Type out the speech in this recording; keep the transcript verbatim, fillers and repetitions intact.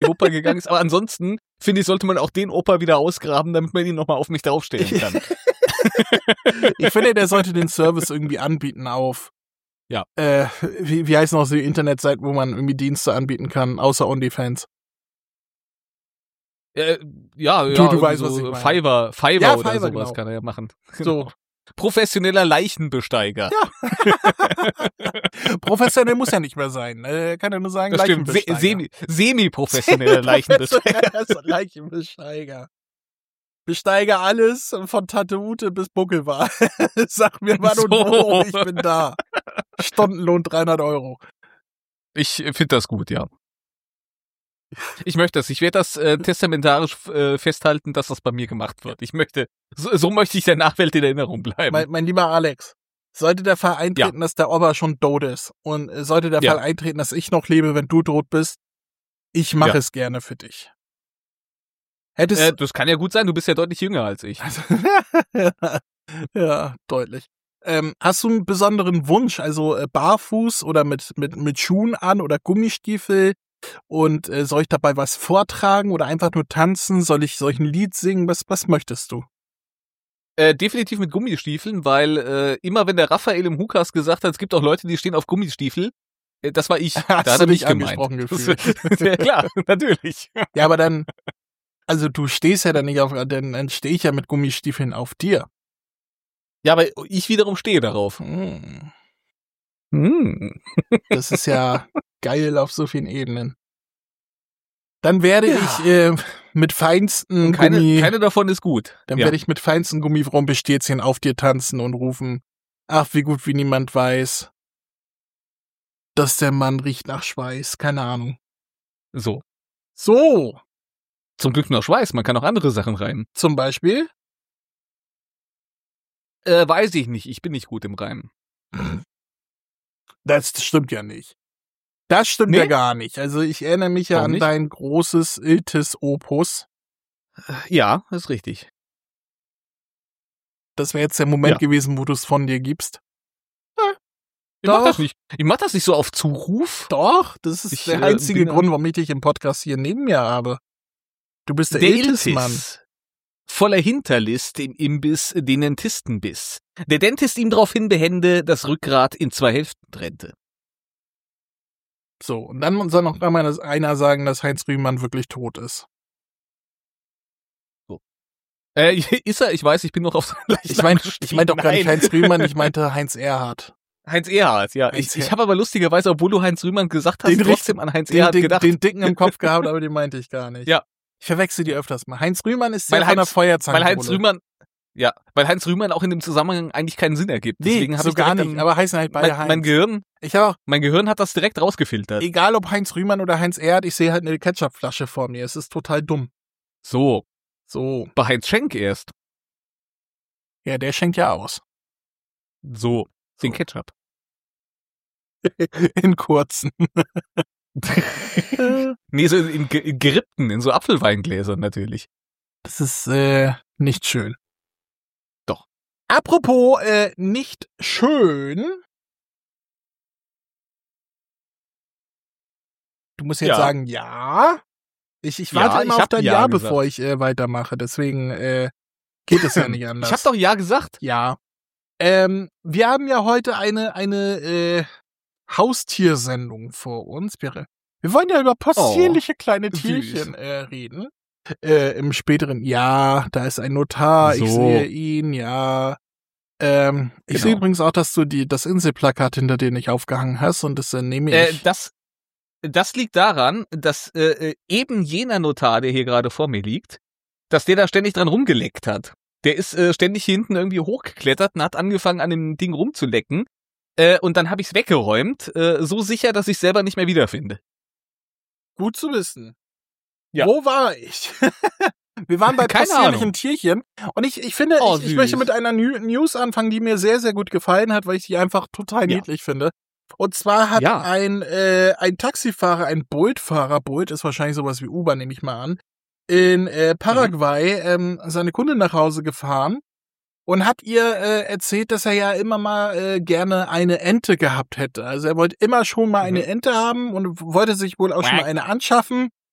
Opa gegangen ist. Aber ansonsten, finde ich, sollte man auch den Opa wieder ausgraben, damit man ihn nochmal auf mich draufstellen kann. Ich finde, der sollte den Service irgendwie anbieten auf, ja. äh, wie, wie heißen auch die Internetseiten, wo man irgendwie Dienste anbieten kann, außer OnlyFans. Äh, ja, du, ja, du weißt, so was ich meine. Fiverr, Fiverr Ja, oder Fiverr, sowas genau. kann er ja machen. So. Professioneller Leichenbesteiger. Ja. Professionell muss ja nicht mehr sein. Äh, kann ja nur sagen, Das stimmt, Se- Leichenbesteiger. semi, semi-professioneller Leichenbesteiger. Leichenbesteiger. Besteiger alles von Tante Ute bis Buckelwal. Sag mir wann und So. wo, ich bin da. Stundenlohn dreihundert Euro. Ich finde das gut, ja. Ich möchte das. Ich werde das äh, testamentarisch äh, festhalten, dass das bei mir gemacht wird. Ich möchte, so, so möchte ich der Nachwelt in Erinnerung bleiben. Mein, mein lieber Alex, sollte der Fall eintreten, ja. dass der Opa schon tot ist und äh, sollte der ja. Fall eintreten, dass ich noch lebe, wenn du tot bist, ich mache ja. es gerne für dich. Hättest äh, das kann ja gut sein, du bist ja deutlich jünger als ich. Also, ja, deutlich. Ähm, hast du einen besonderen Wunsch, also äh, barfuß oder mit, mit, mit Schuhen an oder Gummistiefel? Und äh, soll ich dabei was vortragen oder einfach nur tanzen? Soll ich, soll ich ein Lied singen? Was, was möchtest du? Äh, definitiv mit Gummistiefeln, weil äh, immer wenn der Raphael im Hukas gesagt hat, es gibt auch Leute, die stehen auf Gummistiefel, äh, das war ich. Hast da hat du er dich mich angesprochen gemeint. gefühlt? Ja, klar, natürlich. Ja, aber dann, also du stehst ja dann nicht auf, dann, dann stehe ich ja mit Gummistiefeln auf dir. Ja, aber ich wiederum stehe darauf. Hm. Hm. Das ist ja geil auf so vielen Ebenen. Dann werde Ja. ich äh, mit feinsten keine, Gummi... keine davon ist gut. Dann ja. werde ich mit feinsten Gummifrauenbestezien auf dir tanzen und rufen, ach, wie gut wie niemand weiß, dass der Mann riecht nach Schweiß. Keine Ahnung. So. So, Zum Glück nur Schweiß, man kann auch andere Sachen reimen. zum Beispiel. Äh, weiß ich nicht, ich bin nicht gut im Reimen. Das stimmt ja nicht. Das stimmt Nee? ja gar nicht. Also ich erinnere mich ja Warum an nicht? dein großes Iltis-Opus. Ja, ist richtig. Das wäre jetzt der Moment Ja. gewesen, wo du es von dir gibst. Ich mach Doch. das nicht. Ich mach das nicht so auf Zuruf. Doch, das ist Ich, der äh, einzige bin- Grund, warum ich dich im Podcast hier neben mir habe. Du bist der, Der Iltis-Mann. Iltis. Voller Hinterlist im Imbiss den Dentistenbiss. Der Dentist ihm daraufhin behende das Rückgrat in zwei Hälften trennte. So, und dann soll noch einmal einer sagen, dass Heinz Rühmann wirklich tot ist. Äh, ist er? Ich weiß, ich bin noch auf seinem Ich meine ich mein doch gar nicht Heinz Rühmann, ich meinte Heinz Erhardt. Heinz Erhardt, ja. Heinz Ich, ich Er- habe aber lustigerweise, obwohl du Heinz Rühmann gesagt hast, Den trotzdem an Heinz Den, Erhardt den, gedacht. den dicken im Kopf gehabt, aber den meinte ich gar nicht. Ja. Ich verwechsel die öfters mal. Heinz Rühmann ist Weil ja von der Heinz- Feuerzangenbowle. Weil Heinz Rühmann, ja, weil Heinz Rühmann auch in dem Zusammenhang eigentlich keinen Sinn ergibt. Nee, Deswegen habe so ich gar direkt nicht, dann- aber heißen halt beide mein, Heinz. mein Gehirn, Ich habe auch, mein Gehirn hat das direkt rausgefiltert. egal ob Heinz Rühmann oder Heinz Erhardt, ich sehe halt eine Ketchupflasche vor mir. Es ist total dumm. So, So. bei Heinz Schenk erst. Ja, der schenkt ja aus. So, den Ketchup. In kurzen. Nee, so in, in, ge- in gerippten, in so Apfelweingläsern natürlich. Das ist äh, nicht schön. Doch. Apropos äh, nicht schön. Du musst jetzt Ja. sagen, ja. Ich, ich Ja, warte immer ich auf hab dein ja Ja, gesagt. bevor ich äh, weitermache. Deswegen äh, geht es ja nicht anders. Ich hab doch Ja gesagt. Ja. Ähm, wir haben ja heute eine, eine äh, Haustiersendung vor uns. Wir, wir wollen ja über possierliche kleine süß. Tierchen äh, reden. Äh, Im späteren, ja, da ist ein Notar, ich So. sehe ihn, ja. Ähm, ich Genau. sehe übrigens auch, dass du die, das Inselplakat hinter dir nicht aufgehangen hast und das äh, nehme Äh, ich. das, das liegt daran, dass äh, äh, eben jener Notar, der hier gerade vor mir liegt, dass der da ständig dran rumgeleckt hat. Der ist äh, ständig hier hinten irgendwie hochgeklettert und hat angefangen, an dem Ding rumzulecken. Äh, und dann habe ich es weggeräumt, äh, so sicher, dass ich selber nicht mehr wiederfinde. Gut zu wissen. Ja. Wo war ich? Wir waren bei Keine possierlichen Ahnung. Tierchen. Und ich, ich finde, Oh, ich, ich süß. möchte mit einer New- News anfangen, die mir sehr, sehr gut gefallen hat, weil ich sie einfach total Ja. niedlich finde. Und zwar hat Ja. ein, äh, ein Taxifahrer, ein Bolt-Fahrer, Bolt ist wahrscheinlich sowas wie Uber, nehme ich mal an, in äh, Paraguay ähm, seine Kundin nach Hause gefahren und hat ihr äh, erzählt, dass er ja immer mal äh, gerne eine Ente gehabt hätte. Also er wollte immer schon mal eine Mhm. Ente haben und wollte sich wohl auch schon mal Quack. eine anschaffen.